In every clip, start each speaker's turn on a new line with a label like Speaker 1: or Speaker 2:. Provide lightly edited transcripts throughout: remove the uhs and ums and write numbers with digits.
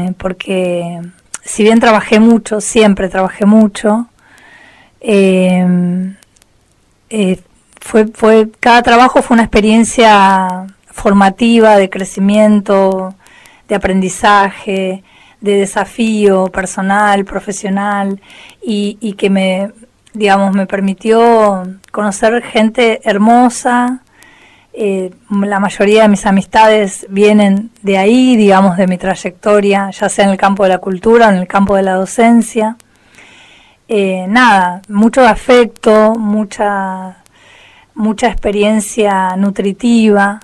Speaker 1: porque si bien trabajé mucho, siempre trabajé mucho, cada trabajo fue una experiencia formativa, de crecimiento, de aprendizaje, de desafío personal, profesional, y que me permitió conocer gente hermosa. La mayoría de mis amistades vienen de ahí, digamos, de mi trayectoria, ya sea en el campo de la cultura o en el campo de la docencia. Mucho afecto, mucha experiencia nutritiva,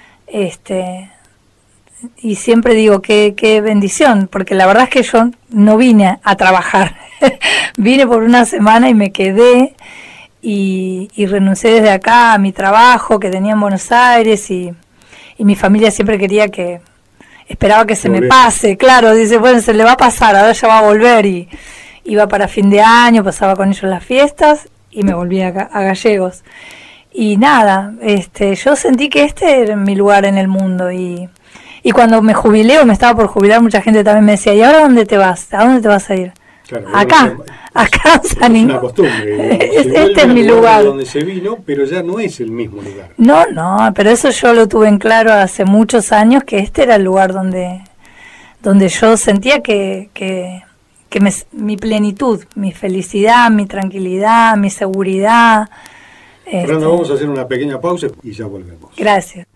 Speaker 1: y siempre digo qué bendición, porque la verdad es que yo no vine a trabajar, vine por una semana y me quedé, y renuncié desde acá a mi trabajo que tenía en Buenos Aires, y mi familia siempre esperaba que se me pase, claro, dice, bueno, se le va a pasar, ahora ya va a volver, y iba para fin de año, pasaba con ellos las fiestas, y me volví a Gallegos. Y yo sentí que este era mi lugar en el mundo, y cuando me jubilé, o me estaba por jubilar, mucha gente también me decía, ¿y ahora dónde te vas? ¿A dónde te vas a ir?
Speaker 2: Claro,
Speaker 1: acá en San
Speaker 2: es una costumbre.
Speaker 1: Este es mi lugar.
Speaker 2: Donde se vino, pero ya no es el mismo lugar.
Speaker 1: No, pero eso yo lo tuve en claro hace muchos años, que este era el lugar donde yo sentía que mi plenitud, mi felicidad, mi tranquilidad, mi seguridad.
Speaker 2: Fernanda, vamos a hacer una pequeña pausa y ya volvemos.
Speaker 1: Gracias.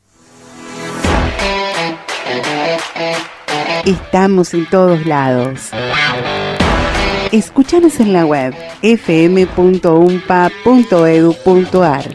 Speaker 3: Estamos en todos lados. Escúchanos en la web fm.umpa.edu.ar.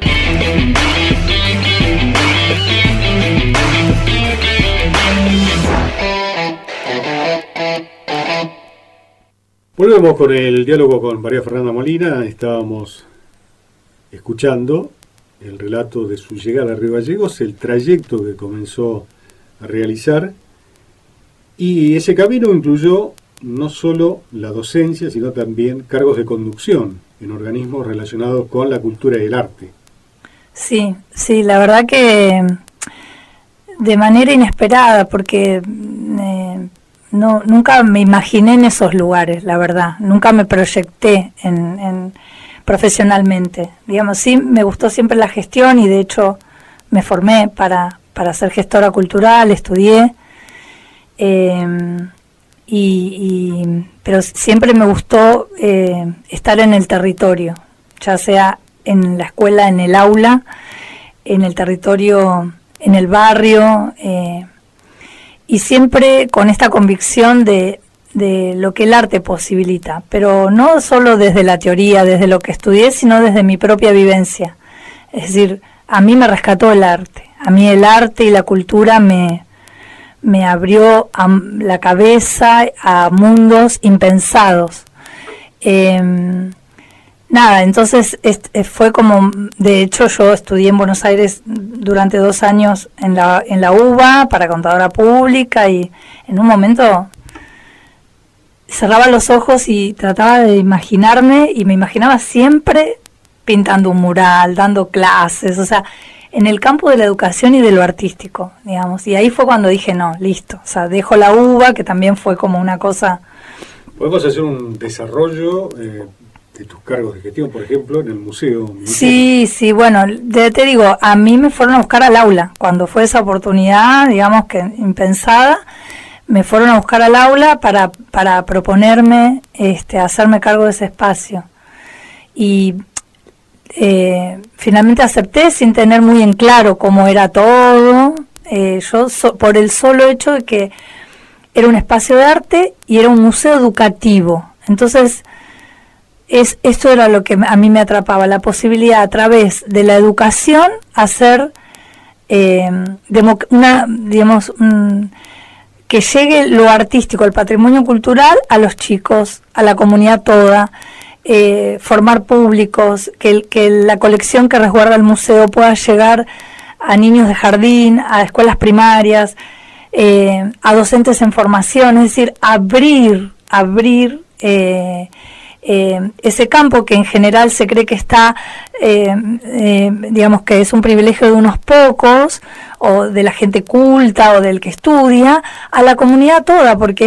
Speaker 2: Volvemos con el diálogo con María Fernanda Molina. Estábamos escuchando el relato de su llegada a Río Gallegos, el trayecto que comenzó a realizar, y ese camino incluyó no solo la docencia, sino también cargos de conducción en organismos relacionados con la cultura y el arte.
Speaker 1: Sí, la verdad que de manera inesperada, porque nunca me imaginé en esos lugares, la verdad, nunca me proyecté en profesionalmente. Digamos, sí, me gustó siempre la gestión, y de hecho me formé para ser gestora cultural, estudié, pero siempre me gustó estar en el territorio, ya sea en la escuela, en el aula, en el territorio, en el barrio, y siempre con esta convicción de lo que el arte posibilita, pero no solo desde la teoría, desde lo que estudié, sino desde mi propia vivencia. Es decir, a mí me rescató el arte, a mí el arte y la cultura me abrió la cabeza a mundos impensados. Entonces fue como, de hecho yo estudié en Buenos Aires durante 2 años en la UBA para contadora pública, y en un momento cerraba los ojos y trataba de imaginarme, y me imaginaba siempre pintando un mural, dando clases, o sea, en el campo de la educación y de lo artístico, digamos. Y ahí fue cuando dije, no, listo, o sea, dejo la UBA, que también fue como una cosa.
Speaker 2: ¿Podemos hacer un desarrollo de tus cargos de gestión, por ejemplo, en el museo?
Speaker 1: Sí, bueno, te digo, a mí me fueron a buscar al aula, cuando fue esa oportunidad, digamos que impensada, me fueron a buscar al aula para proponerme hacerme cargo de ese espacio. Y finalmente acepté sin tener muy en claro cómo era todo. Por el solo hecho de que era un espacio de arte y era un museo educativo. Entonces, esto era lo que a mí me atrapaba, la posibilidad a través de la educación hacer que llegue lo artístico, el patrimonio cultural a los chicos, a la comunidad toda, formar públicos, que la colección que resguarda el museo pueda llegar a niños de jardín, a escuelas primarias, a docentes en formación, es decir, abrir ese campo que en general se cree que está, digamos que es un privilegio de unos pocos, o de la gente culta, o del que estudia, a la comunidad toda, porque